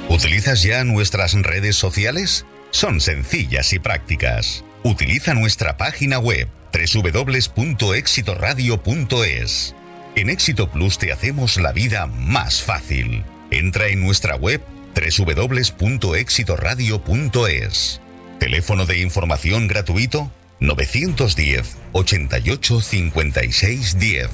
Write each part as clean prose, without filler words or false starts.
¿Utilizas ya nuestras redes sociales? Son sencillas y prácticas. Utiliza nuestra página web www.exitoradio.es. En Éxito Plus te hacemos la vida más fácil. Entra en nuestra web www.exitoradio.es. Teléfono de información gratuito 910 88 56 10.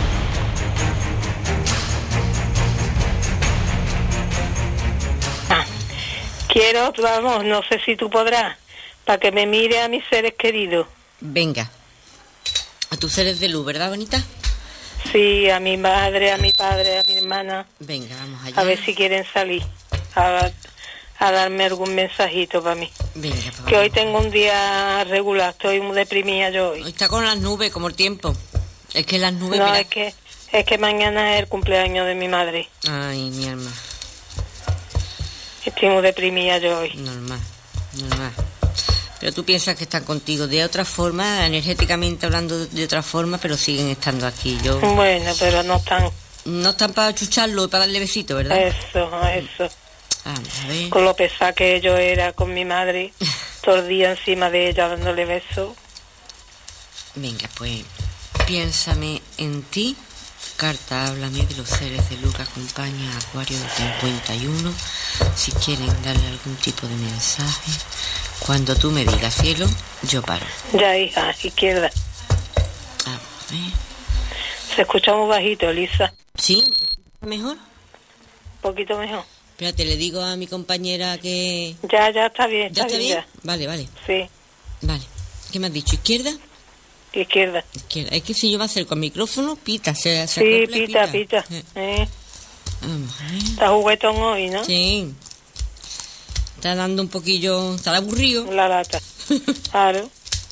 Quiero, vamos, no sé si tú podrás, para que me mire a mis seres queridos. Venga. A tus seres de luz, ¿verdad, bonita? Sí, a mi madre, a mi padre, a mi hermana. Venga, vamos allá. A ver si quieren salir a darme algún mensajito para mí. Venga, pues que hoy tengo un día regular, estoy muy deprimida yo hoy. Hoy está con las nubes, como el tiempo. Es que las nubes... No, mira... es que mañana es el cumpleaños de mi madre. Ay, mi alma. Estoy muy deprimida yo hoy. Normal. Pero tú piensas que están contigo de otra forma, energéticamente hablando de otra forma, pero siguen estando aquí. Bueno, pero no están... No están para chucharlo y para darle besito, ¿verdad? Eso. A ver. Con lo pesada que yo era con mi madre, todo el día encima de ella dándole besos. Venga, pues, piénsame en ti. Carta, háblame de los seres de luz que acompaña a Acuario de 51. Si quieren darle algún tipo de mensaje, cuando tú me digas cielo, yo paro. Ya, hija, izquierda. A ver. Se escucha muy bajito, Lisa. ¿Sí? ¿Mejor? Un poquito mejor. Espérate, le digo a mi compañera que... Ya está bien. ¿Ya está bien? Ya. Vale. Sí. Vale. ¿Qué me has dicho? ¿Izquierda? Izquierda. Es que si yo me acerco al micrófono, pita. Sí, acopla, pita. Vamos a ver. Está juguetón hoy, ¿no? Sí. Está dando un poquillo... Está aburrido. La lata. Claro.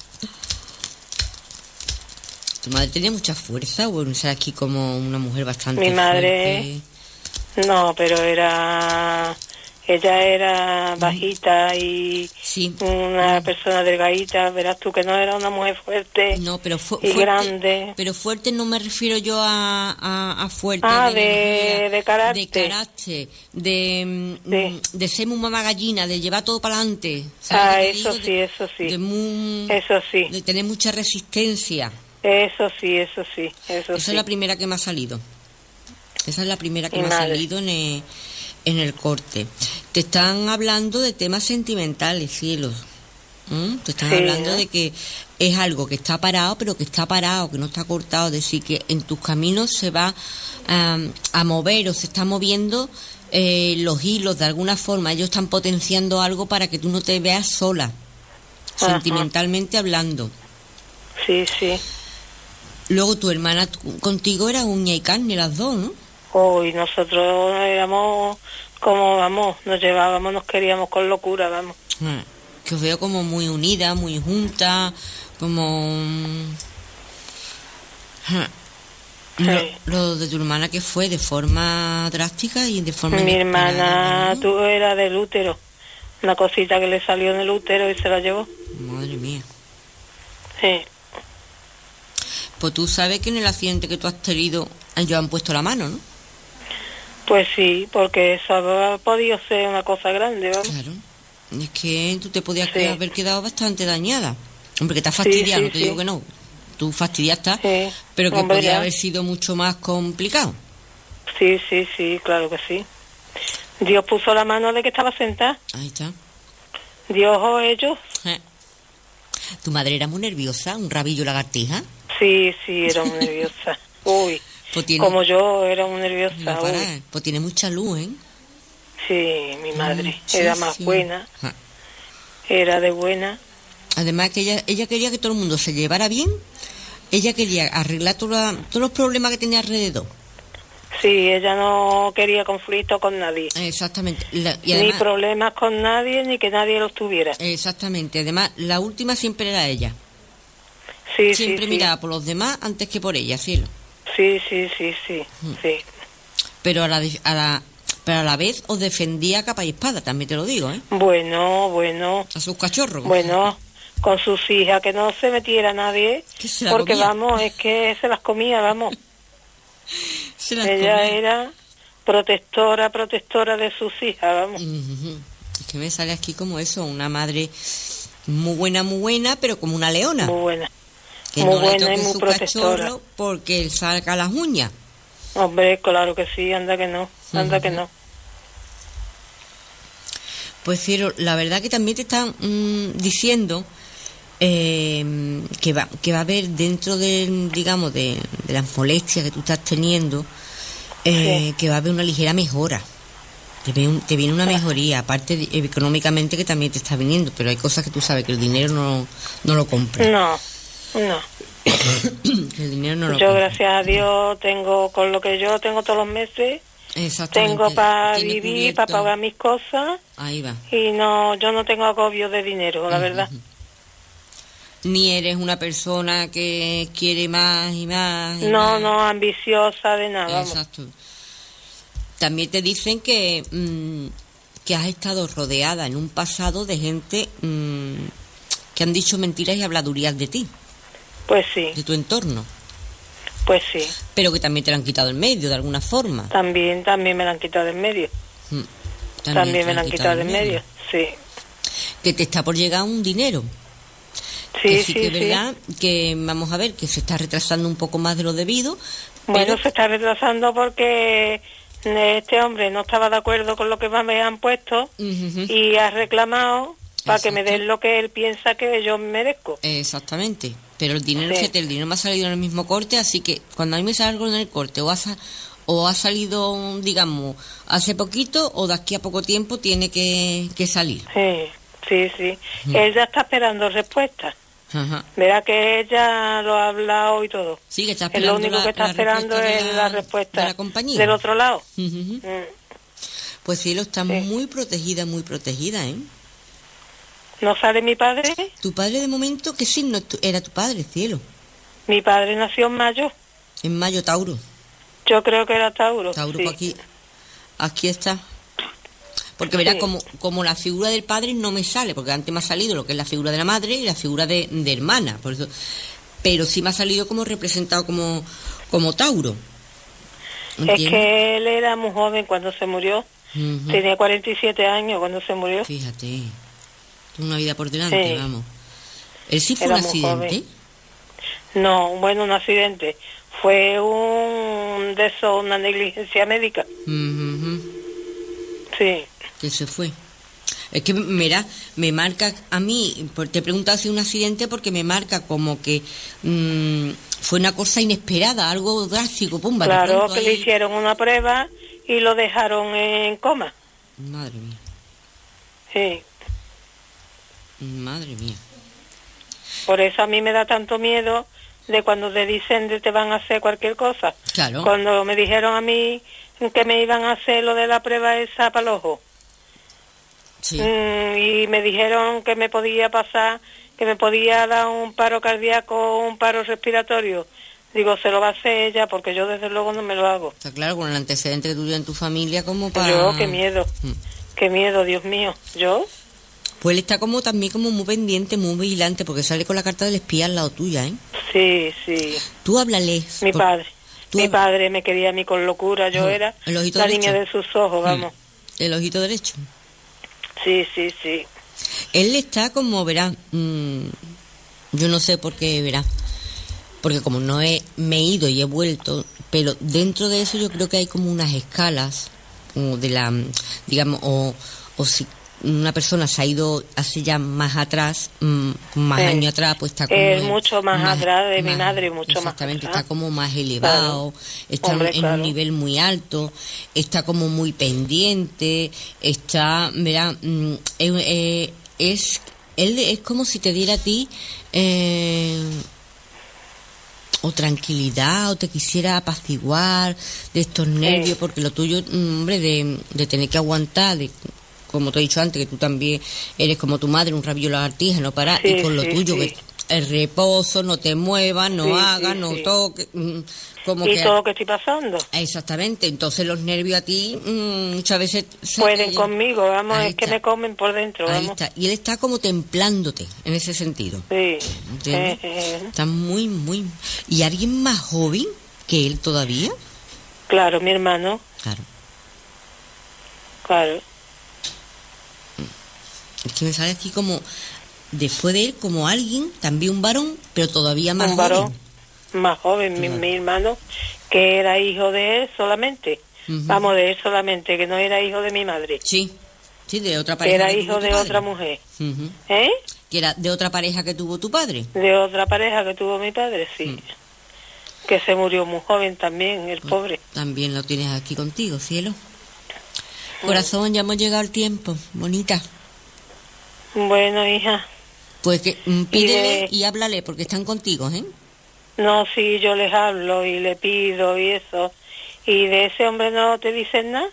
¿Tu madre tenía mucha fuerza? Bueno, o sea, aquí como una mujer bastante Mi madre... fuerte. No, pero ella era bajita y sí. Una persona delgadita, verás tú que no era una mujer fuerte. No, pero y grande. Pero fuerte no me refiero yo a fuerte. De carácter. De carácter, de ser muy mamá gallina, de llevar todo para adelante. Eso sí. Eso sí. De tener mucha resistencia. Eso sí. Esa es la primera que me ha salido. Esa es la primera que me ha salido en el corte. Te están hablando de temas sentimentales, cielos. Te están hablando de que es algo que está parado, pero que está parado, que no está cortado. Es decir, que en tus caminos se va a mover o se está moviendo los hilos de alguna forma. Ellos están potenciando algo para que tú no te veas sola, sentimentalmente hablando. Sí. Luego tu hermana contigo era uña y carne, las dos, ¿no? Hoy nosotros éramos como, vamos, nos llevábamos, nos queríamos con locura, vamos. Que os veo como muy unidas, muy juntas, como... Lo de tu hermana, que fue de forma drástica y de forma... Mi hermana era del útero, una cosita que le salió en el útero y se la llevó. Madre mía. Sí. Pues tú sabes que en el accidente que tú has tenido, ellos han puesto la mano, ¿no? Pues sí, porque eso ha podido ser una cosa grande, ¿vamos? Claro. Es que tú te podías haber quedado bastante dañada. Hombre, que estás fastidiado, no te digo que no. Tú fastidiaste, pero que podía haber sido mucho más complicado. Sí, claro que sí. Dios puso la mano de que estaba sentada. Ahí está. Dios o ellos. ¿Tu madre era muy nerviosa, un rabillo lagartija? Sí, era muy nerviosa. Uy. Pues tiene, como yo era muy nerviosa. Pues tiene mucha luz, ¿eh? Sí, mi madre era más buena. Era de buena. Además que ella quería que todo el mundo se llevara bien. Ella quería arreglar todos los problemas que tenía alrededor. Sí, ella no quería conflicto con nadie. Exactamente. Y además, ni problemas con nadie, ni que nadie los tuviera. Exactamente. Además, la última siempre era ella. Sí, siempre miraba por los demás antes que por ella, cielo. Sí. Pero a la vez os defendía capa y espada, también te lo digo, ¿eh? Bueno. A sus cachorros. Bueno, con sus hijas, que no se metiera nadie, porque comía. Vamos, es que se las comía, vamos. Ella era protectora de sus hijas, vamos. Es que me sale aquí como eso, una madre muy buena, pero como una leona. Muy buena. Que muy no buena le toque y muy su protectora. cachorro porque él saca las uñas. Hombre, claro que sí, anda que no. Que no. Pues Cielo, la verdad que también te están diciendo que va a haber dentro de, digamos, de las molestias que tú estás teniendo, Sí. que va a haber una ligera mejora. Te viene una mejoría, aparte económicamente que también te está viniendo, pero hay cosas que tú sabes que el dinero no lo compra. No. El dinero no lo Yo, compra. gracias a Dios, tengo con lo que yo tengo todos los meses, Exactamente. tengo para Tiene vivir, cubierto. para pagar mis cosas, Ahí va. y no, yo no tengo agobio de dinero, la verdad. Ni eres una persona que quiere más y más. Y No, más. ambiciosa de nada, vamos. Exacto. También te dicen que has estado rodeada en un pasado de gente que han dicho mentiras y habladurías de ti, Pues sí, de tu entorno, pues sí. pero que también te lo han quitado en medio de alguna forma. También me la han quitado de en medio. También me la han quitado de en medio, sí. Que te está por llegar un dinero. Sí, Que sí, que es sí. verdad que vamos a ver que se está retrasando un poco más de lo debido. Bueno, pero se está retrasando porque este hombre no estaba de acuerdo con lo que me han puesto y ha reclamado para que me Exacto. den lo que él piensa que yo merezco. Exactamente. Pero el dinero, Sí. fíjate, el dinero me ha salido en el mismo corte, así que cuando a mí me sale algo en el corte o ha salido, digamos, hace poquito o de aquí a poco tiempo tiene que salir. Sí. Él ya está esperando respuestas. Ajá. Verá que ella lo ha hablado y todo. Sí, que está Es lo esperando único que está esperando respuesta es la respuesta de la compañía. del otro lado. Ujú. Pues Cielo, está Sí. muy protegida, ¿eh? ¿No sale mi padre? Tu padre de momento, ¿qué signo era tu padre, Cielo? Mi padre nació en mayo. En mayo, Tauro. Yo creo que era Tauro. Tauro, sí. pues aquí está. Porque verás, Sí. como la figura del padre no me sale, porque antes me ha salido lo que es la figura de la madre y la figura de hermana, por eso, pero sí me ha salido como representado como Tauro. Es ¿Entiendes? que él era muy joven cuando se murió. Ujú. Tenía 47 años cuando se murió. Fíjate, una vida por delante, Sí. vamos. ¿Él sí fue Era un muy accidente? joven. No, bueno, un accidente. Fue una negligencia médica. Ujú. Sí. Que se fue. Es que, mira, me marca a mí, te he preguntado si es un accidente porque me marca como que fue una cosa inesperada, algo drástico, pumba. de Claro, pronto que le ahí- hicieron una prueba y lo dejaron en coma. Madre mía, Sí. madre mía. Por eso a mí me da tanto miedo de cuando te dicen de te van a hacer cualquier cosa. Claro. Cuando me dijeron a mí que me iban a hacer lo de la prueba esa para el ojo. Sí. Y me dijeron que me podía pasar, que me podía dar un paro cardíaco, un paro respiratorio. Digo, se lo va a hacer ella porque yo desde luego no me lo hago. Está claro, con el antecedente que tú tienes en tu familia, como para... Yo, qué miedo, Mm. qué miedo, Dios mío. ¿Yo? Pues él está como también como muy pendiente, muy vigilante, porque sale con la carta del espía al lado tuya, ¿eh? Sí. Tú háblales. Mi padre. tú Mi hab- padre me quería a mí con locura. Yo era el ojito la derecho. niña de sus ojos, vamos. El ojito derecho. Sí. Él está como, verá, yo no sé por qué, verá, porque como me he ido y he vuelto, pero dentro de eso yo creo que hay como unas escalas, como de la, digamos, o si una persona se ha ido hace ya más atrás, más Sí. años atrás, pues está como... Mucho más atrás de mi madre, mucho más exactamente, atrás. está como más elevado, Claro. está Hombre, en claro. un nivel muy alto, está como muy pendiente, está, verá, él es como si te diera a ti o tranquilidad, o te quisiera apaciguar de estos nervios, porque lo tuyo, hombre, de tener que aguantar, como te he dicho antes, que tú también eres como tu madre, un rabillo lagartija, no parar, Sí, y con lo sí, tuyo, sí. que el reposo, no te muevas, no Sí, hagas, sí, no sí. toques, como Y que... todo lo que estoy pasando. Exactamente, entonces los nervios a ti muchas veces... Pueden conmigo, vamos, Ahí es que está. me comen por dentro, Ahí vamos. está, y él está como templándote en ese sentido. Sí. ¿Entiendes? Está muy, muy... ¿Y alguien más joven que él todavía? Claro, mi hermano. Claro. claro. Es que me sale aquí como, después de él, como alguien, también un varón, pero todavía más un varón joven. Más joven, mi hermano, que era hijo de él solamente. Vamos, de él solamente, que no era hijo de mi madre. Sí, de otra pareja. Que era hijo de otra mujer. ¿Eh? Que era de otra pareja que tuvo tu padre. De otra pareja que tuvo mi padre, sí. Que se murió muy joven también, el pobre. También lo tienes aquí contigo, cielo. Corazón, ya hemos llegado al tiempo, bonita. Bueno, hija. Pues que pídele y háblale, porque están contigo, ¿eh? No, sí, yo les hablo y le pido y eso. ¿Y de ese hombre no te dicen nada?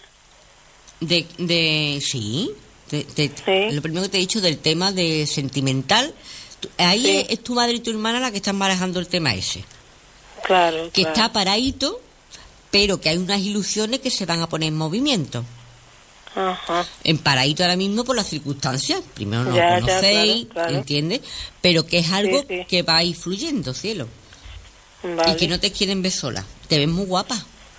Sí. Lo primero que te he dicho del tema de sentimental. Ahí es tu madre y tu hermana la que están manejando el tema ese. Claro, que está paradito, pero que hay unas ilusiones que se van a poner en movimiento. Ajá. En paradito ahora mismo por las circunstancias. Primero no lo conocéis, claro. ¿Entiendes? Pero que es algo que va a ir fluyendo, cielo. Vale. Y que no te quieren ver sola. Te ves muy guapa.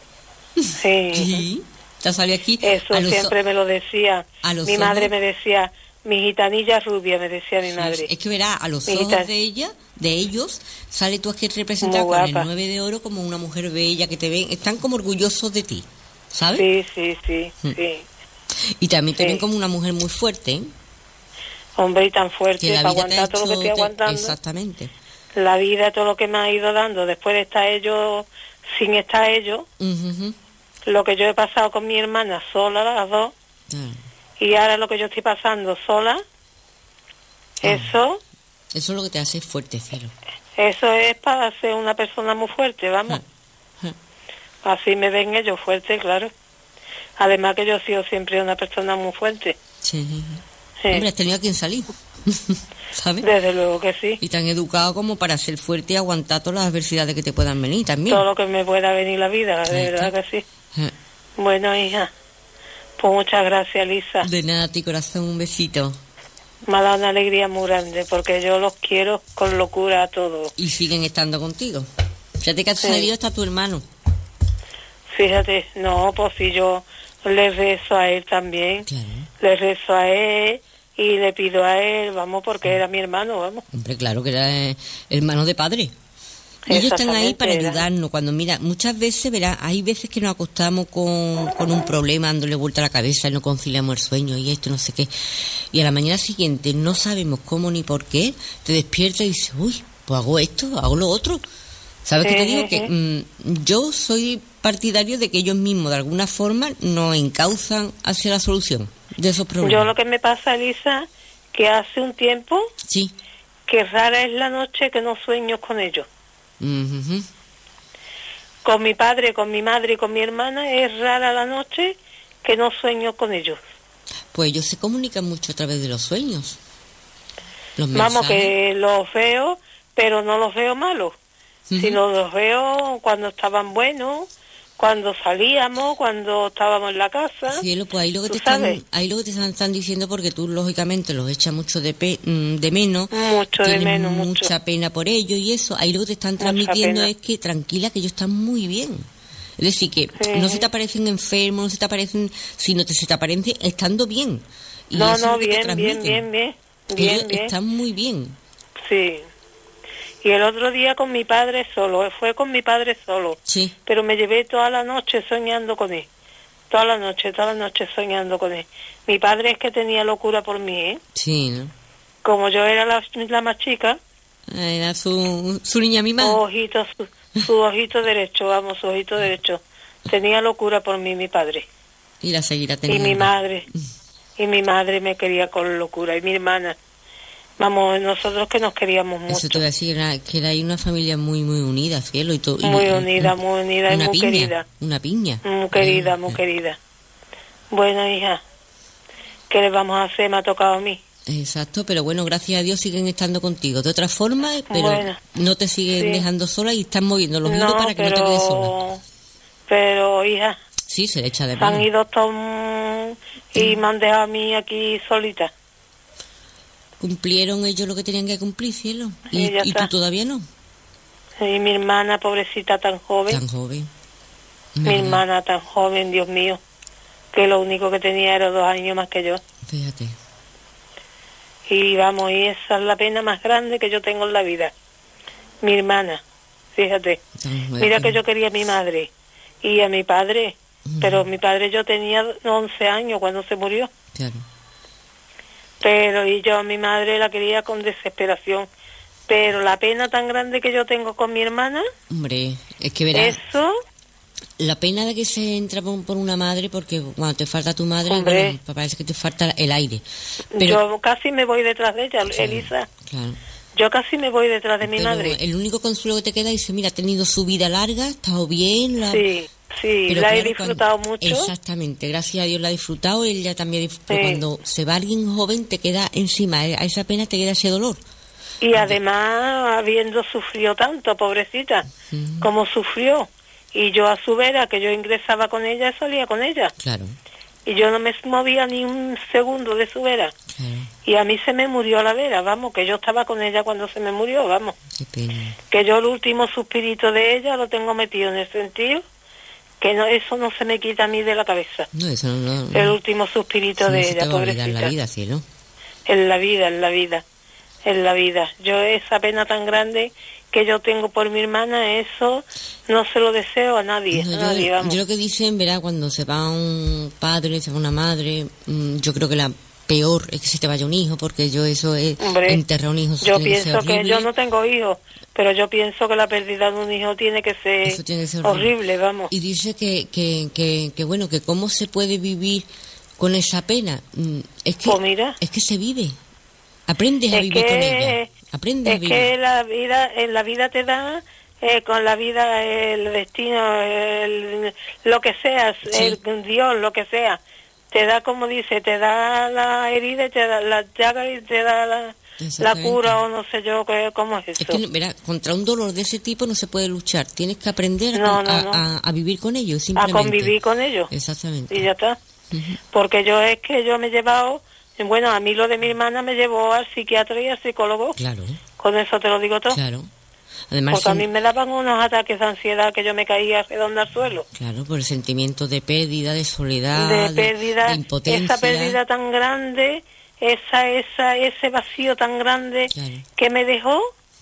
Sí. Te salió aquí. Eso siempre me lo decía. Mi madre me decía, mi gitanilla rubia, me decía mi madre. Es que verá, a los ojos de ellos, sale tú aquí representada con el 9 de oro como una mujer bella que te ven. Están como orgullosos de ti, ¿sabes? Sí. Y también te ven como una mujer muy fuerte, ¿eh? Hombre, y tan fuerte para aguantar todo lo que estoy aguantando. Exactamente. La vida, todo lo que me ha ido dando después de estar ellos, sin estar ellos, lo que yo he pasado con mi hermana sola, las dos, y ahora lo que yo estoy pasando sola, eso es lo que te hace fuerte, cielo. Eso es para ser una persona muy fuerte, vamos. Así me ven ellos fuerte, claro. Además que yo he sido siempre una persona muy fuerte. Sí. Hombre, has tenido a quien salir, ¿sabes? Desde luego que sí. Y tan educado como para ser fuerte y aguantar todas las adversidades que te puedan venir también. Todo lo que me pueda venir la vida, de verdad que sí. Bueno, hija, pues muchas gracias, Lisa. De nada, a ti, corazón, un besito. Me ha dado una alegría muy grande, porque yo los quiero con locura a todos. Y siguen estando contigo. Fíjate que ha salido hasta tu hermano. Fíjate, no, pues si yo le rezo a él también. Claro. Le rezo a él y le pido a él, vamos, porque era mi hermano, vamos. Hombre, claro que era hermano de padre. Ellos están ahí para ayudarnos. Cuando, mira, muchas veces, verás, hay veces que nos acostamos con un problema, dándole vuelta a la cabeza y no conciliamos el sueño y esto, no sé qué. Y a la mañana siguiente no sabemos cómo ni por qué, te despiertas y dices, uy, pues hago esto, hago lo otro. ¿Sabes qué te digo? Que yo soy partidario de que ellos mismos, de alguna forma, nos encauzan hacia la solución de esos problemas. Yo lo que me pasa, Elisa, que hace un tiempo que rara es la noche que no sueño con ellos. Con mi padre, con mi madre y con mi hermana es rara la noche que no sueño con ellos. Pues ellos se comunican mucho a través de los sueños. Los mensajes. Vamos, que los veo, pero no los veo malos. Sino los veo cuando estaban buenos, cuando salíamos, cuando estábamos en la casa. Cielo, pues ahí lo que te están diciendo, porque tú lógicamente los echas mucho de menos. Mucho de menos, mucha pena por ellos y eso. Ahí lo que te están transmitiendo es que tranquila, que ellos están muy bien. Es decir, que no se te aparecen enfermos, no se te aparecen, sino que se te aparecen estando bien. Y no, bien. Ellos están muy bien. Sí. Y el otro día con mi padre solo, fue con mi padre solo. Sí. Pero me llevé toda la noche soñando con él. Toda la noche soñando con él. Mi padre es que tenía locura por mí, ¿eh? Sí, ¿no? Como yo era la más chica. Era su niña mimada. Su ojito derecho, vamos, su ojito derecho. Tenía locura por mí, mi padre. Y la seguirá teniendo. Y mi madre me quería con locura. Y mi hermana. Vamos, nosotros que nos queríamos mucho. Eso te voy a decir, que era una familia muy, muy unida, cielo. Muy unida y muy querida. Una piña. Muy querida. Bueno, hija, ¿qué le vamos a hacer? Me ha tocado a mí. Exacto, pero bueno, gracias a Dios siguen estando contigo. De otra forma, pero no te siguen dejando sola y están moviendo los hilos para que no te quedes sola. Pero, hija... Sí, se le echa de menos. Han ido todos y me han dejado a mí aquí solita. ¿Cumplieron ellos lo que tenían que cumplir, cielo? ¿Y tú todavía no? Y mi hermana, pobrecita, tan joven. Tan joven. Mi hermana tan joven, Dios mío. que lo único que tenía era 2 años más que yo. Fíjate. Y vamos, y esa es la pena más grande que yo tengo en la vida. Mi hermana, fíjate. Mira que yo quería a mi madre y a mi padre, pero mi padre yo tenía 11 años cuando se murió. Claro. Pero y yo a mi madre la quería con desesperación. Pero la pena tan grande que yo tengo con mi hermana... Hombre, es que verás... Eso... La pena de que se entra por una madre, porque cuando te falta tu madre, hombre, bueno, parece que te falta el aire. Pero, yo casi me voy detrás de ella, claro, Elisa. Claro. Yo casi me voy detrás de mi madre. El único consuelo que te queda es, mira, ha tenido su vida larga, ha estado bien. Sí, pero la he disfrutado mucho. Exactamente, gracias a Dios la ha disfrutado, ella también ha disfrutado. Sí. Cuando se va alguien joven te queda encima, a esa pena te queda ese dolor. Y además, habiendo sufrido tanto, pobrecita, como sufrió. Y yo a su vera, que yo ingresaba con ella, salía con ella. Claro. Y yo no me movía ni un segundo de su vera. Claro. Y a mí se me murió la vera, vamos, que yo estaba con ella cuando se me murió, vamos. Qué pena. Que yo el último suspirito de ella lo tengo metido en el sentido que no, eso no se me quita a mí de la cabeza. No, eso no. El último suspirito de ella, pobrecita. En la vida, cielo. En la vida. Yo esa pena tan grande que yo tengo por mi hermana, eso no se lo deseo a nadie. No, yo lo que dicen, verá, cuando se va un padre, se va una madre, yo creo que la peor es que se te vaya un hijo, porque yo eso es enterrar un hijo. Yo pienso que yo no tengo hijos, pero yo pienso que la pérdida de un hijo tiene que ser horrible, vamos. Y dice que bueno, que cómo se puede vivir con esa pena. Es que, pues mira, es que se vive. Aprendes a vivir con ella. Aprendes a vivir. Es que en la vida te da, con la vida, el destino, lo que seas, sí. Dios, lo que sea, te da, como dice, te da la herida, te da la llaga y te da la cura, o no sé yo cómo es eso. Es que, verá, contra un dolor de ese tipo no se puede luchar. Tienes que aprender a vivir con ello, simplemente. A convivir con ellos. Exactamente. Y ya está. Porque yo me he llevado... Bueno, a mí lo de mi hermana me llevó al psiquiatra y al psicólogo. Claro. Con eso te lo digo todo. Claro. Además, porque a mí me daban unos ataques de ansiedad que yo me caía redonda al suelo. Claro, por el sentimiento de pérdida, de soledad, de impotencia. Esa pérdida tan grande, ese vacío tan grande que me dejó,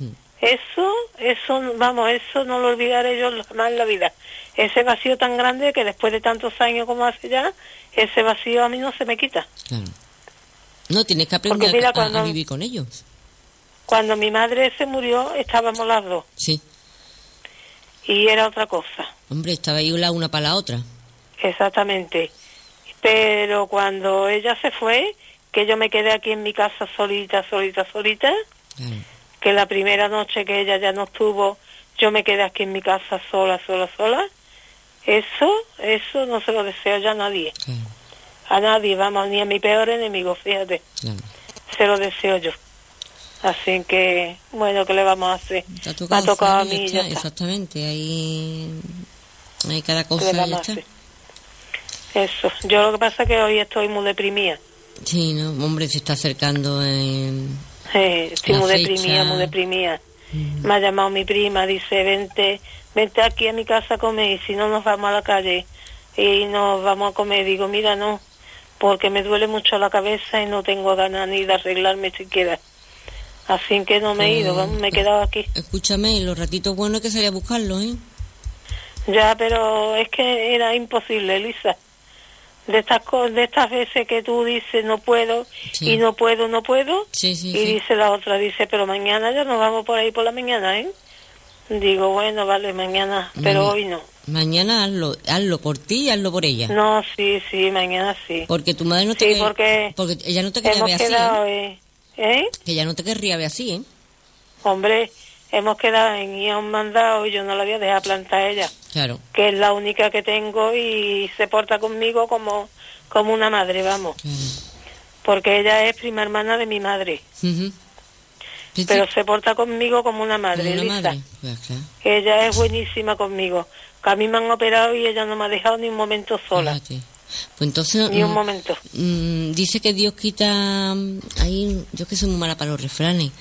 eso, vamos, eso no lo olvidaré yo jamás en la vida. Ese vacío tan grande que después de tantos años como hace ya, ese vacío a mí no se me quita. Claro. No, tienes que aprender a vivir con ellos. Cuando mi madre se murió, estábamos las dos. Sí. Y era otra cosa. Hombre, estaba ahí una para la otra. Exactamente. Pero cuando ella se fue, que yo me quedé aquí en mi casa solita, que la primera noche que ella ya no estuvo, yo me quedé aquí en mi casa sola, eso no se lo deseo ya a nadie. Claro. A nadie, vamos, ni a mi peor enemigo, fíjate. Claro. Se lo deseo yo. Así que, bueno, ¿qué le vamos a hacer? Me ha tocado a mí y ya está. Exactamente, ahí cada cosa ya está. Eso, yo lo que pasa es que hoy estoy muy deprimida. Sí, no, hombre, se está acercando estoy muy deprimida. Me ha llamado mi prima, dice, vente aquí a mi casa a comer, y si no nos vamos a la calle y nos vamos a comer. Digo, mira, no, porque me duele mucho la cabeza y no tengo ganas ni de arreglarme siquiera. Así que no me he ido, me he quedado aquí. Escúchame, los ratitos buenos que salía a buscarlo, ¿eh? Ya, pero es que era imposible, Elisa. De estas veces que tú dices no puedo, y no puedo, y dice la otra, dice, pero mañana ya nos vamos por ahí por la mañana, ¿eh? Digo, bueno, vale, mañana, pero hoy no. Mañana hazlo por ti y hazlo por ella. No, sí, mañana sí. Porque tu madre no te porque ella no te querría ver así, quedado, Que ella no te querría ver así, ¿eh? Hombre, hemos quedado en ir a un mandado y yo no la voy a dejar plantar a ella. Claro. Que es la única que tengo y se porta conmigo como una madre, vamos. Claro. Porque ella es prima hermana de mi madre. Pero se porta conmigo como una madre, Lisa. Pues, claro. Ella es buenísima conmigo. Que a mí me han operado y ella no me ha dejado ni un momento sola. Fíjate. Pues entonces, ni un momento. Dice que Dios quita... Ahí, yo que soy muy mala para los refranes,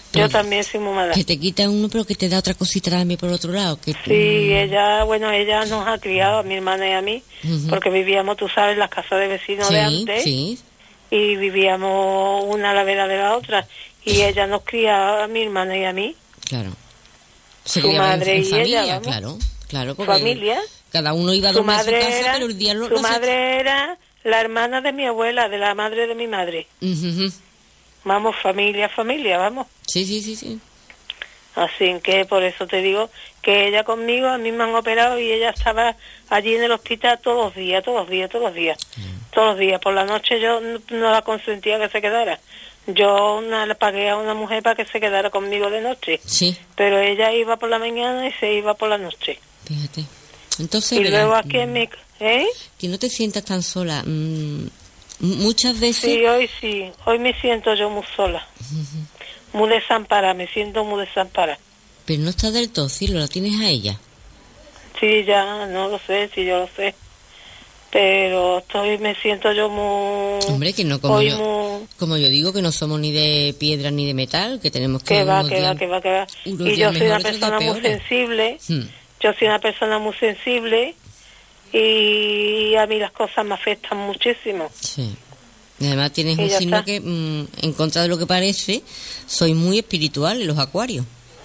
Yo también soy muy mala. Que te quita uno, pero que te da otra cosita también por otro lado. Que sí, ella nos ha criado, a mi hermana y a mí, porque vivíamos, tú sabes, en las casas de vecinos de antes. Sí. Y vivíamos una a la vera de la otra. Y ella nos criaba a mi hermana y a mí. Claro. Su madre en y familia, ella, vamos. Claro, porque familia. Cada uno iba a dormir a su casa, pero el día su madre era la hermana de mi abuela, de la madre de mi madre. Vamos, familia, vamos. Sí. Así que por eso te digo que ella conmigo, a mí me han operado y ella estaba allí en el hospital todos los días. Todos los días. Por la noche yo no la consentía que se quedara. Yo le pagué a una mujer para que se quedara conmigo de noche. Sí. Pero ella iba por la mañana y se iba por la noche. Fíjate. Entonces, y luego aquí en mi... Que no te sientas tan sola. Muchas veces... Sí, hoy me siento yo muy sola. Muy desamparada, me siento muy desamparada. Pero no estás del todo, Cielo, la tienes a ella. Sí, ya, no lo sé, sí, yo lo sé. Pero me siento yo muy... Hombre, que no como yo digo, que no somos ni de piedra ni de metal, que tenemos que... Que va. Y yo soy una persona muy sensible. Yo soy una persona muy sensible y a mí las cosas me afectan muchísimo. Sí. Y además tienes un signo que, en contra de lo que parece, soy muy espiritual, los acuarios.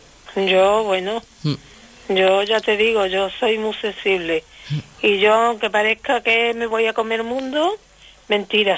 Yo ya te digo, yo soy muy sensible. Y yo, aunque parezca que me voy a comer el mundo, mentira.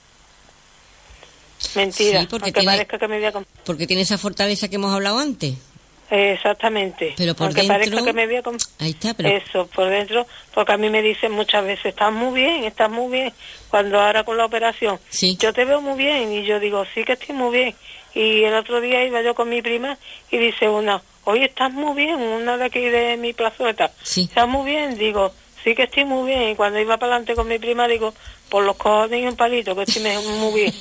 Sí, aunque parezca que me voy a comer. Porque tiene esa fortaleza que hemos hablado antes. Exactamente. Pero por aunque dentro, parezca que me voy a comer. Ahí está, pero... Eso, por dentro, porque a mí me dicen muchas veces, estás muy bien. Cuando ahora con la operación, yo te veo muy bien. Y yo digo, sí que estoy muy bien. Y el otro día iba yo con mi prima y dice una, oye, estás muy bien, una de aquí de mi plazoleta. Sí. ¿Estás muy bien? Digo, sí que estoy muy bien. Y cuando iba para adelante con mi prima, digo, por los cojones y un palito, que estoy muy bien.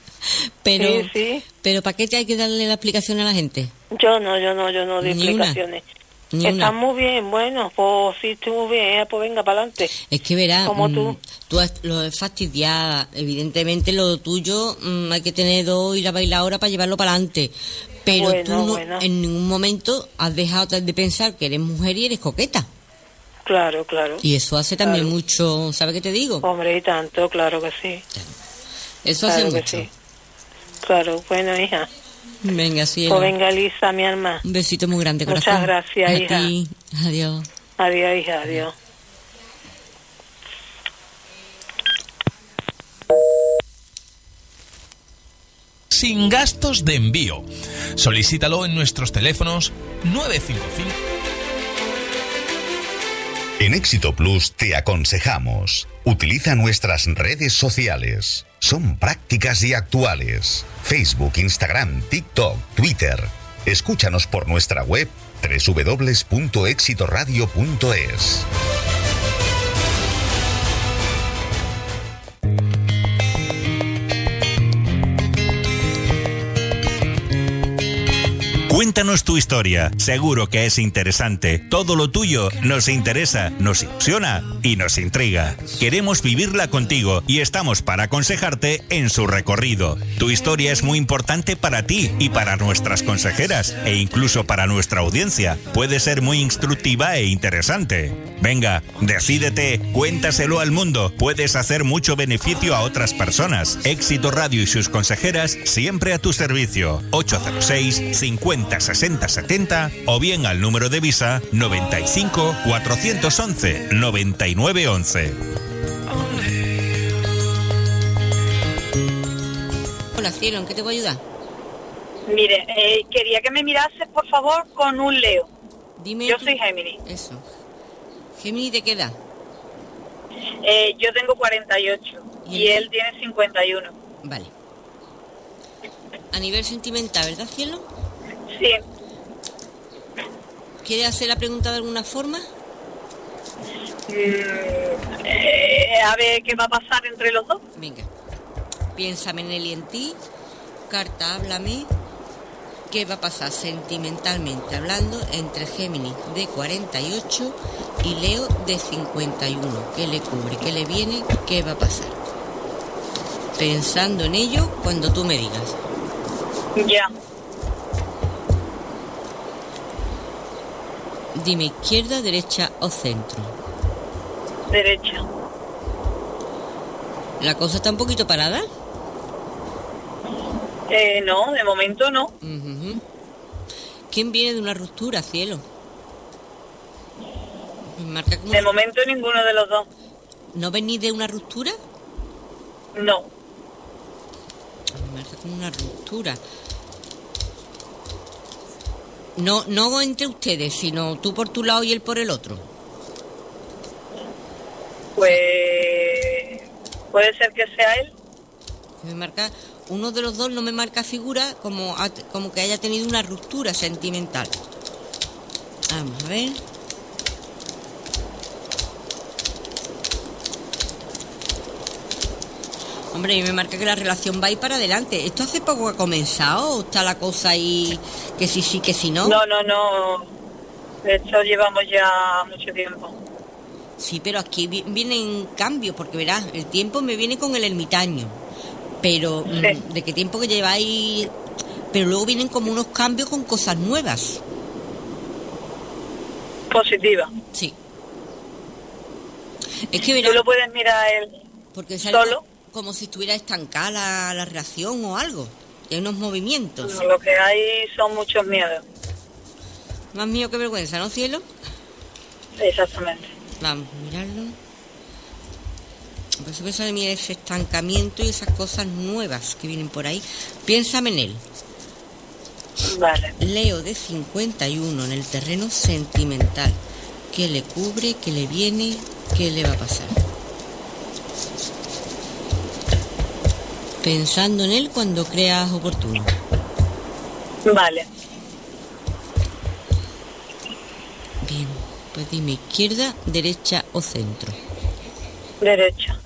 Pero ¿para qué te hay que darle la explicación a la gente? Yo no doy explicaciones. Estás muy bien, bueno, pues sí, estoy muy bien, pues venga, para adelante. Es que verás, como tú lo es fastidiada, evidentemente lo tuyo hay que tener ir a bailar ahora para llevarlo para adelante. Pero tú en ningún momento has dejado de pensar que eres mujer y eres coqueta. Claro. Y eso hace también mucho, ¿sabes qué te digo? Hombre, y tanto, claro que sí. Eso hace mucho. Sí. Claro, bueno, hija. Venga, sí. Pues venga, Lisa, mi alma. Un besito muy grande, corazón. Muchas gracias, hija. A ti. Adiós. Adiós, hija, adiós. Sin gastos de envío. Solicítalo en nuestros teléfonos 955. En Éxito Plus te aconsejamos. Utiliza nuestras redes sociales. Son prácticas y actuales. Facebook, Instagram, TikTok, Twitter. Escúchanos por nuestra web www.exitoradio.es. Cuéntanos tu historia, seguro que es interesante. Todo lo tuyo nos interesa, nos ilusiona y nos intriga. Queremos vivirla contigo y estamos para aconsejarte en su recorrido. Tu historia es muy importante para ti y para nuestras consejeras e incluso para nuestra audiencia. Puede ser muy instructiva e interesante. Venga, decídete, cuéntaselo al mundo. Puedes hacer mucho beneficio a otras personas. Éxito Radio y sus consejeras siempre a tu servicio. 806 50 60 70 o bien al número de Visa 95 411 99 11. Hola, Cielo, ¿en qué te puedo ayudar? Mire, quería que me mirases, por favor, con un Leo. Dime. Yo soy Géminis. Eso. ¿Géminis de qué edad? Yo tengo 48 y él tiene 51. Vale. A nivel sentimental, ¿verdad, Cielo? Sí. ¿Quiere hacer la pregunta de alguna forma? A ver qué va a pasar entre los dos. Venga. Piénsame en él y en ti. Carta, háblame. ¿Qué va a pasar sentimentalmente hablando entre Géminis de 48 y Leo de 51? ¿Qué le cubre? ¿Qué le viene? ¿Qué va a pasar? Pensando en ello cuando tú me digas. Ya. Dime, izquierda, derecha o centro. Derecha. ¿La cosa está un poquito parada? No, de momento no. Uh-huh. ¿Quién viene de una ruptura, cielo? Marca como de momento ninguno de los dos. ¿No venís de una ruptura? No. Marca como una ruptura. No entre ustedes, sino tú por tu lado y él por el otro. Pues puede ser que sea él. Me marca, uno de los dos no me marca figura como que haya tenido una ruptura sentimental. Vamos a ver. Hombre, y me marca que la relación va a ir para adelante. ¿Esto hace poco ha comenzado o está la cosa ahí que sí, que sí no? No. Esto llevamos ya mucho tiempo. Sí, pero aquí vienen cambios, porque verás, el tiempo me viene con el ermitaño. Pero, sí. ¿de qué tiempo que lleváis? Pero luego vienen como unos cambios con cosas nuevas. Positiva. Sí. Es que verás... Tú lo puedes mirar él porque sale solo. Como si estuviera estancada la relación o algo. Y hay unos movimientos. Lo que hay son muchos miedos. Más mío que vergüenza, ¿no, cielo? Exactamente. Vamos a mirarlo. Por eso que sale mira ese estancamiento y esas cosas nuevas que vienen por ahí. Piénsame en él. Vale. Leo de 51 en el terreno sentimental. ¿Qué le cubre? ¿Qué le viene? ¿Qué le va a pasar? Pensando en él cuando creas oportuno. Vale. Bien, pues dime izquierda, derecha o centro. Derecha.